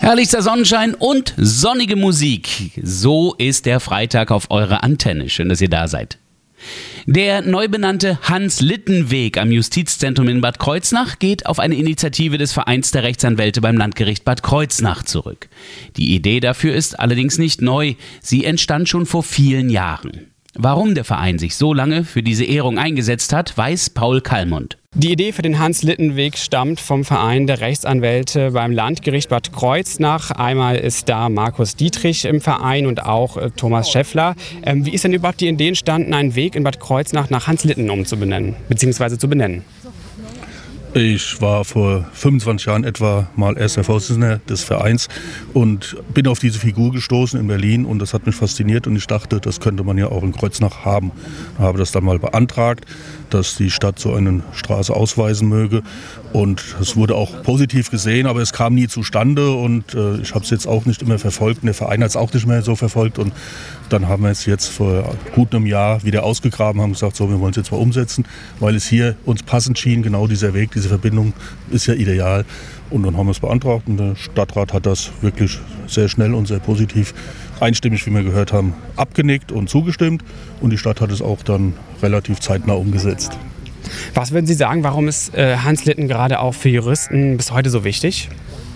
Herrlichster Sonnenschein und sonnige Musik. So ist der Freitag auf eurer Antenne. Schön, dass ihr da seid. Der neu benannte Hans-Litten-Weg am Justizzentrum in Bad Kreuznach geht auf eine Initiative des Vereins der Rechtsanwälte beim Landgericht Bad Kreuznach zurück. Die Idee dafür ist allerdings nicht neu. Sie entstand schon vor vielen Jahren. Warum der Verein sich so lange für diese Ehrung eingesetzt hat, weiß Paul Kallmund. Die Idee für den Hans-Litten-Weg stammt vom Verein der Rechtsanwälte beim Landgericht Bad Kreuznach. Einmal ist da Markus Dietrich im Verein und auch Thomas Schäffler. Wie ist denn überhaupt die Idee entstanden, einen Weg in Bad Kreuznach nach Hans-Litten umzubenennen, beziehungsweise zu benennen? Ich war vor 25 Jahren etwa mal erster Vorsitzender des Vereins und bin auf diese Figur gestoßen in Berlin und das hat mich fasziniert und ich dachte, das könnte man ja auch in Kreuznach haben. Ich habe das dann mal beantragt, dass die Stadt so eine Straße ausweisen möge und es wurde auch positiv gesehen, aber es kam nie zustande und ich habe es jetzt auch nicht immer verfolgt und der Verein hat es auch nicht mehr so verfolgt und dann haben wir es jetzt vor gut einem Jahr wieder ausgegraben, haben gesagt, so, wir wollen es jetzt mal umsetzen, weil es hier uns passend schien, genau dieser Weg, diese Verbindung ist ja ideal. Und dann haben wir es beantragt und der Stadtrat hat das wirklich sehr schnell und sehr positiv, einstimmig, wie wir gehört haben, abgenickt und zugestimmt. Und die Stadt hat es auch dann relativ zeitnah umgesetzt. Was würden Sie sagen, warum ist Hans-Litten gerade auch für Juristen bis heute so wichtig?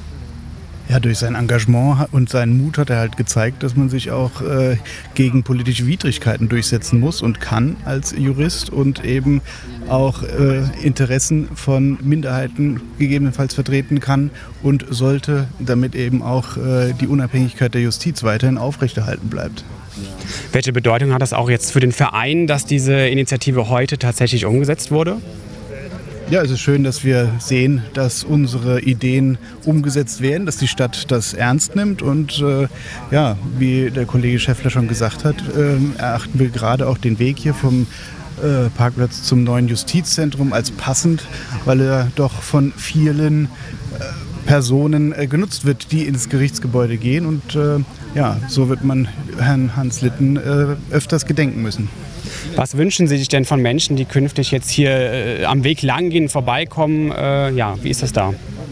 Ja, durch sein Engagement und seinen Mut hat er halt gezeigt, dass man sich auch gegen politische Widrigkeiten durchsetzen muss und kann als Jurist und eben auch Interessen von Minderheiten gegebenenfalls vertreten kann und sollte, damit eben auch die Unabhängigkeit der Justiz weiterhin aufrechterhalten bleibt. Welche Bedeutung hat das auch jetzt für den Verein, dass diese Initiative heute tatsächlich umgesetzt wurde? Ja, es ist schön, dass wir sehen, dass unsere Ideen umgesetzt werden, dass die Stadt das ernst nimmt und ja, wie der Kollege Schäffler schon gesagt hat, erachten wir gerade auch den Weg hier vom Parkplatz zum neuen Justizzentrum als passend, weil er doch von vielen Personen genutzt wird, die ins Gerichtsgebäude gehen und ja, so wird man Herrn Hans-Litten öfters gedenken müssen. Was wünschen Sie sich denn von Menschen, die künftig jetzt hier am Weg lang gehen, vorbeikommen? Ja, wie ist das da?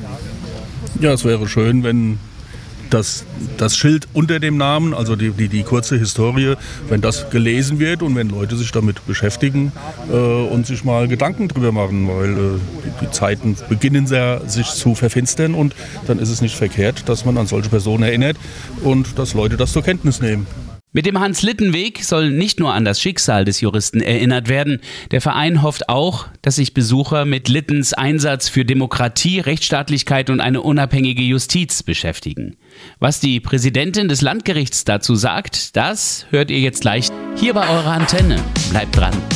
Ja, es wäre schön, wenn das Schild unter dem Namen, also die kurze Historie, wenn das gelesen wird und wenn Leute sich damit beschäftigen und sich mal Gedanken drüber machen, weil die Zeiten beginnen sich zu verfinstern und dann ist es nicht verkehrt, dass man an solche Personen erinnert und dass Leute das zur Kenntnis nehmen. Mit dem Hans-Litten-Weg soll nicht nur an das Schicksal des Juristen erinnert werden. Der Verein hofft auch, dass sich Besucher mit Littens Einsatz für Demokratie, Rechtsstaatlichkeit und eine unabhängige Justiz beschäftigen. Was die Präsidentin des Landgerichts dazu sagt, das hört ihr jetzt gleich hier bei eurer Antenne. Bleibt dran.